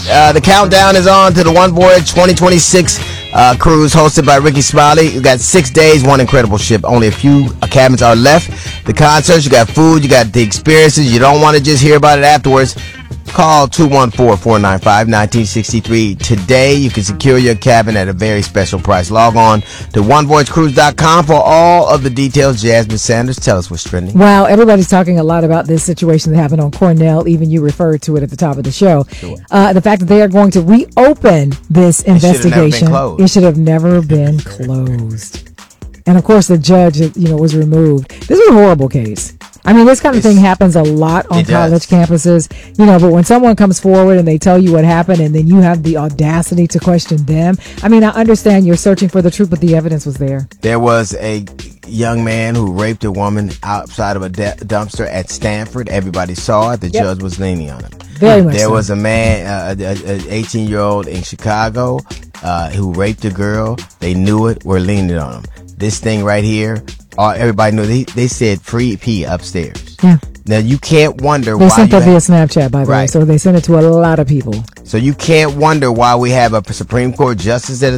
The countdown is on to the One Voyage 2026 cruise hosted by Ricky Smiley. You got 6 days, one incredible ship. Only a few cabins are left. The concerts, you got food, you got the experiences. You don't want to just hear about it afterwards. Call 214-495-1963 today. You can secure your cabin at a very special price. Log on to onevoyagecruise.com for all of the details. Jasmine Sanders, tell us what's trending. Wow, everybody's talking a lot about this situation that happened on Cornell. Even you referred to it at the top of the show. Sure. The fact that they are going to reopen this investigation. It should have never been closed. And of course, the judge, was removed. This is a horrible case. I mean, this kind of thing happens a lot on college campuses, but when someone comes forward and they tell you what happened and then you have the audacity to question them. I mean, I understand you're searching for the truth, but the evidence was there. There was a young man who raped a woman outside of a dumpster at Stanford. Everybody saw it. The judge was leaning on him. Very much There so. was a man, an 18-year-old in Chicago who raped a girl. They knew it. Were leaning on him. This thing right here, everybody knew. They said free P upstairs. Yeah. Now you can't wonder why. They sent that via Snapchat, by the way, right. So they sent it to a lot of people. So you can't wonder why we have a Supreme Court justice that is